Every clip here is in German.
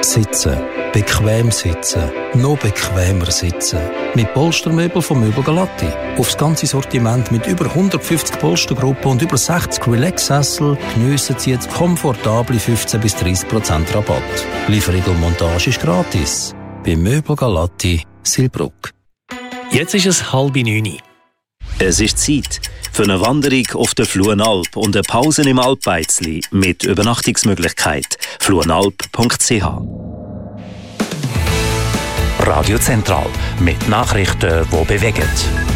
Sitzen. Bequem sitzen. Noch bequemer sitzen. Mit Polstermöbel von Möbel Galatti. Aufs ganze Sortiment mit über 150 Polstergruppen und über 60 Relax-Sessel geniessen Sie jetzt komfortable 15-30% Rabatt. Lieferung und Montage ist gratis. Bei Möbel Galatti, Silbruck. Jetzt ist es 8:30. Es ist Zeit für eine Wanderung auf der Fluenalp und eine Pause im Alpbeizli mit Übernachtungsmöglichkeit. fluenalp.ch. Radio Zentral mit Nachrichten, die bewegen.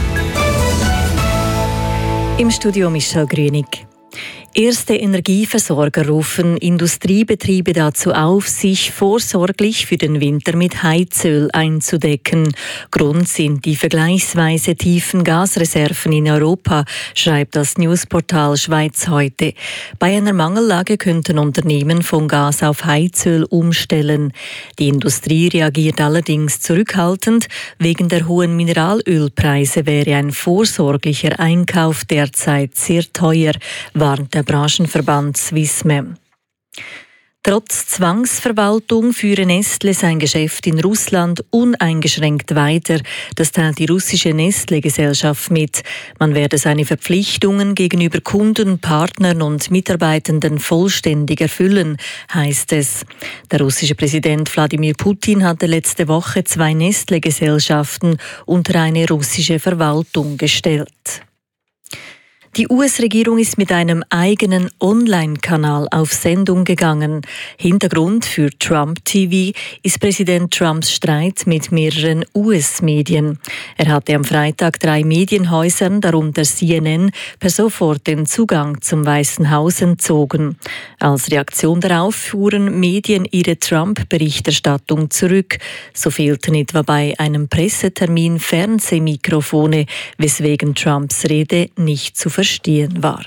Im Studio Michel Grünig. Erste Energieversorger rufen Industriebetriebe dazu auf, sich vorsorglich für den Winter mit Heizöl einzudecken. Grund sind die vergleichsweise tiefen Gasreserven in Europa, schreibt das Newsportal Schweiz heute. Bei einer Mangellage könnten Unternehmen von Gas auf Heizöl umstellen. Die Industrie reagiert allerdings zurückhaltend. Wegen der hohen Mineralölpreise wäre ein vorsorglicher Einkauf derzeit sehr teuer, warnt der Branchenverband Swissmem. Trotz Zwangsverwaltung führe Nestle sein Geschäft in Russland uneingeschränkt weiter. Das teilt die russische Nestle-Gesellschaft mit. Man werde seine Verpflichtungen gegenüber Kunden, Partnern und Mitarbeitenden vollständig erfüllen, heißt es. Der russische Präsident Wladimir Putin hatte letzte Woche 2 Nestle-Gesellschaften unter eine russische Verwaltung gestellt. Die US-Regierung ist mit einem eigenen Online-Kanal auf Sendung gegangen. Hintergrund für Trump TV ist Präsident Trumps Streit mit mehreren US-Medien. Er hatte am Freitag 3 Medienhäusern, darunter CNN, per sofort den Zugang zum Weißen Haus entzogen. Als Reaktion darauf fuhren Medien ihre Trump-Berichterstattung zurück. So fehlten etwa bei einem Pressetermin Fernsehmikrofone, weswegen Trumps Rede nicht zu verstehen war.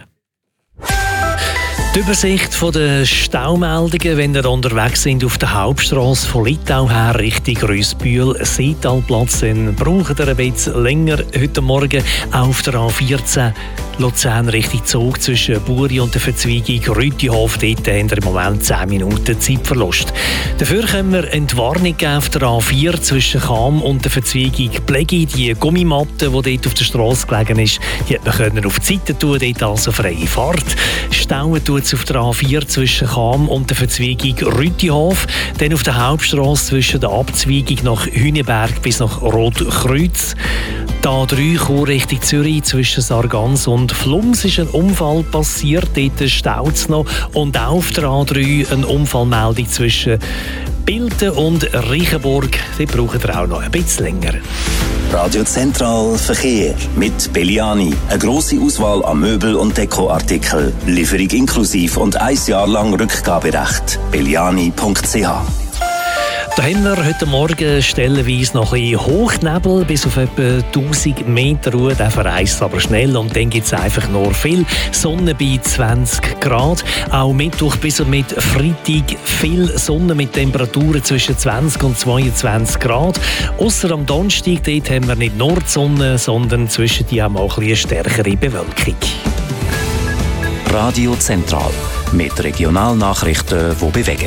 Die Übersicht der Staumeldungen, wenn ihr unterwegs sind auf der Hauptstrasse von Litau her Richtung Rüssbühl-Seetalplatz, dann braucht ihr ein bisschen länger heute Morgen auf der A14 Luzern Richtung Zug zwischen Buri und der Verzweigung Rütihof. Dort haben wir im Moment 10 Minuten Zeitverlust. Dafür können wir eine Warnung geben auf der A4 zwischen Cham und der Verzweigung Plegi. Die Gummimatte, die dort auf der Strasse gelegen ist, die hat man auf die Seite tun, dort also freie Fahrt. Stauen tut es auf der A4 zwischen Cham und der Verzweigung Rütihof. Dann auf der Hauptstrasse zwischen der Abzweigung nach Hüneberg bis nach Rotkreuz. Die A3 Chur Richtung Zürich zwischen Sargans und Flums ist ein Unfall passiert. Dort staut es noch. Und auch auf der A3 eine Unfallmeldung zwischen Bilden und Reichenburg. Die brauchen wir auch noch ein bisschen länger. Radio Zentral Verkehr mit Belliani. Eine grosse Auswahl an Möbel- und Dekoartikeln. Lieferung inklusiv und 1 Jahr lang Rückgaberecht. belliani.ch. Da haben wir heute Morgen stellenweise noch ein bisschen Hochnebel, bis auf etwa 1000 Meter Ruhe. Der verreist aber schnell und dann gibt es einfach nur viel Sonne bei 20 Grad. Auch Mittwoch bis und mit Freitag viel Sonne mit Temperaturen zwischen 20 und 22 Grad. Ausser am Donnerstag, dort haben wir nicht nur die Sonne, sondern zwischen die auch mal ein bisschen stärkere Bewölkung. Radio Zentral mit Regionalnachrichten, die bewegen.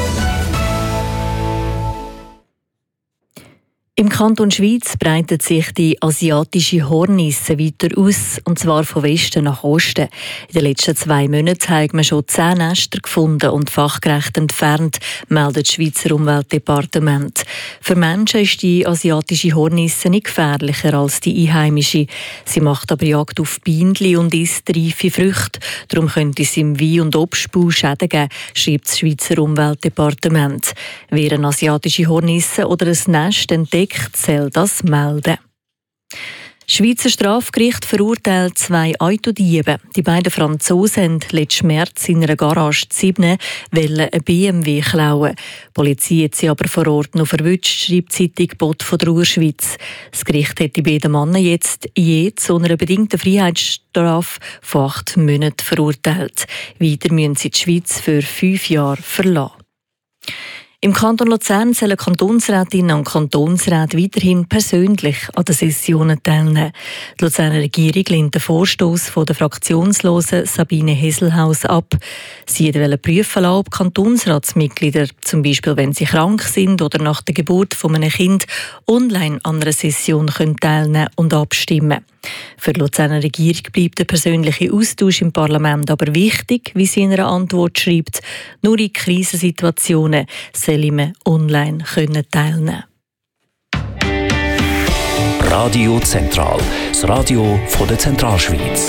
Im Kanton Schweiz breitet sich die asiatische Hornisse weiter aus, und zwar von Westen nach Osten. In den letzten 2 Monaten haben wir schon 10 Nester gefunden und fachgerecht entfernt, meldet das Schweizer Umweltdepartement. Für Menschen ist die asiatische Hornisse nicht gefährlicher als die einheimische. Sie macht aber Jagd auf Bienen und isst reife Früchte. Darum könnte es im Wein- und Obstbau Schäden geben, schreibt das Schweizer Umweltdepartement. Wer eine asiatische Hornisse oder ein Nest entdeckt, soll das melden. Das Schweizer Strafgericht verurteilt 2 Autodiebe. Die beiden Franzosen haben letzten März in einer Garage 7 einen BMW klauen. Die Polizei hat sie aber vor Ort noch verwünscht, schreibt die Zeitung Bot von der Ruhrschweiz. Das Gericht hat die beiden Männer jetzt je zu einer bedingten Freiheitsstrafe von 8 Monaten verurteilt. Weiter müssen sie die Schweiz für 5 Jahre verlassen. Im Kanton Luzern sollen Kantonsrätinnen und Kantonsräte weiterhin persönlich an den Sessionen teilnehmen. Die Luzerner Regierung lehnt den Vorstoss von der fraktionslosen Sabine Heselhaus ab. Sie wollen prüfen lassen, ob Kantonsratsmitglieder, zum Beispiel wenn sie krank sind oder nach der Geburt von einem Kind, online an einer Session teilnehmen und abstimmen. Für die Luzerner Regierung bleibt der persönliche Austausch im Parlament aber wichtig, wie sie in einer Antwort schreibt. Nur in Krisensituationen soll man online teilnehmen. Radio Zentral, das Radio von der Zentralschweiz.